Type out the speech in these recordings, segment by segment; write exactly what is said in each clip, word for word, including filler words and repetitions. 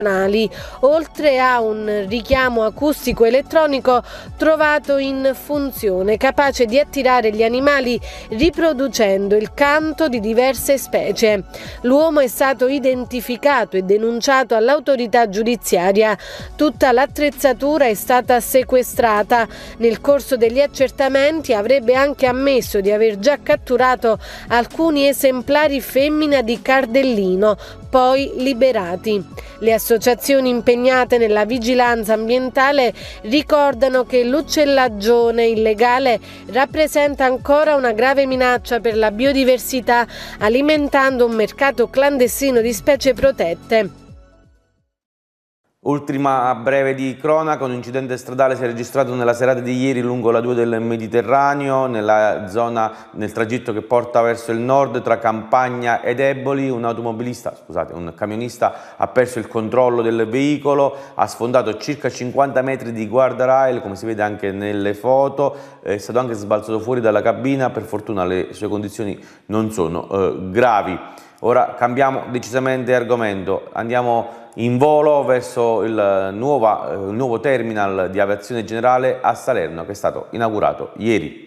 oltre a un richiamo acustico elettronico trovato in funzione, capace di attirare gli animali riproducendo il canto di diverse specie. L'uomo è stato identificato e denunciato all'autorità giudiziaria. Tutta l'attrezzatura è stata sequestrata. Nel corso degli accertamenti avrebbe anche ammesso di aver già catturato alcuni esemplari femmina di cardellino, poi liberati. Le associazioni impegnate nella vigilanza ambientale ricordano che l'uccellaggio illegale rappresenta ancora una grave minaccia per la biodiversità, alimentando un mercato clandestino di specie protette. Ultima breve di cronaca, un incidente stradale si è registrato nella serata di ieri lungo la due del Mediterraneo, nella zona, nel tragitto che porta verso il nord tra Campagna ed Eboli. Un automobilista, scusate, un camionista ha perso il controllo del veicolo, ha sfondato circa cinquanta metri di guardrail, come si vede anche nelle foto, è stato anche sbalzato fuori dalla cabina, per fortuna le sue condizioni non sono eh, gravi. Ora cambiamo decisamente argomento, andiamo in volo verso il, nuova, il nuovo terminal di aviazione generale a Salerno, che è stato inaugurato ieri.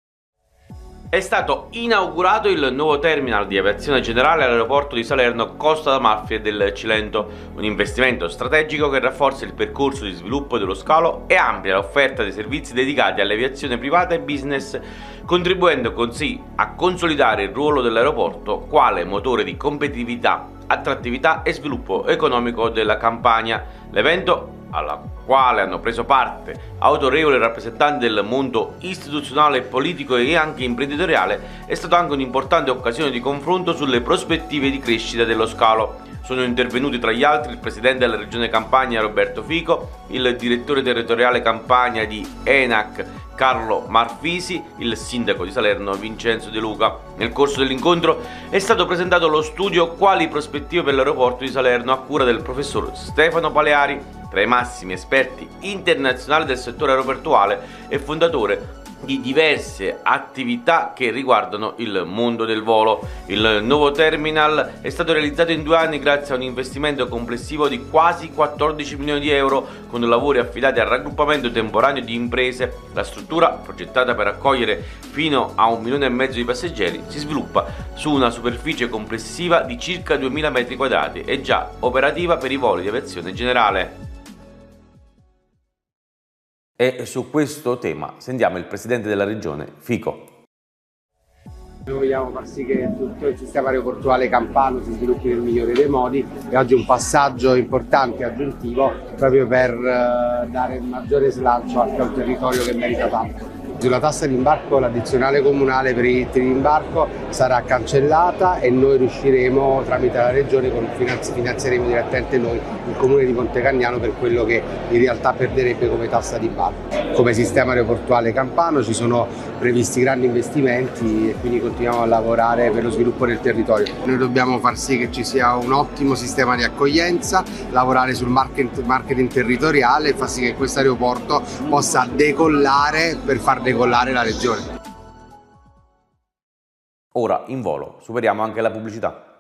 È stato inaugurato il nuovo terminal di aviazione generale all'aeroporto di Salerno Costa d'Amalfi e del Cilento, un investimento strategico che rafforza il percorso di sviluppo dello scalo e amplia l'offerta dei servizi dedicati all'aviazione privata e business, contribuendo così a consolidare il ruolo dell'aeroporto quale motore di competitività, attrattività e sviluppo economico della Campania. L'evento, alla quale hanno preso parte autorevoli rappresentanti del mondo istituzionale, politico e anche imprenditoriale, è stato anche un'importante occasione di confronto sulle prospettive di crescita dello scalo. Sono intervenuti tra gli altri il presidente della regione Campania Roberto Fico, il direttore territoriale Campania di ENAC Carlo Marfisi, il sindaco di Salerno Vincenzo De Luca. Nel corso dell'incontro è stato presentato lo studio Quali prospettive per l'aeroporto di Salerno a cura del professor Stefano Paleari, tra i massimi esperti internazionali del settore aeroportuale e fondatore di diverse attività che riguardano il mondo del volo. Il nuovo terminal è stato realizzato in due anni grazie a un investimento complessivo di quasi quattordici milioni di euro, con lavori affidati al raggruppamento temporaneo di imprese. La struttura, progettata per accogliere fino a un milione e mezzo di passeggeri, si sviluppa su una superficie complessiva di circa duemila metri quadrati e già operativa per i voli di aviazione generale. E su questo tema sentiamo il presidente della regione Fico. Noi vogliamo far sì che tutto il sistema aeroportuale campano si sviluppi nel migliore dei modi e oggi un passaggio importante aggiuntivo proprio per uh, dare maggiore slancio anche a un territorio che merita tanto. Sulla tassa di imbarco, l'addizionale comunale per i titoli di imbarco sarà cancellata e noi riusciremo tramite la regione, con finanzi, finanzieremo direttamente noi il comune di Montecagnano per quello che in realtà perderebbe come tassa di imbarco. Come sistema aeroportuale campano ci sono previsti grandi investimenti e quindi continuiamo a lavorare per lo sviluppo del territorio. Noi dobbiamo far sì che ci sia un ottimo sistema di accoglienza, lavorare sul marketing territoriale e far sì che questo aeroporto possa decollare per far decollare la regione. Ora in volo superiamo anche la pubblicità.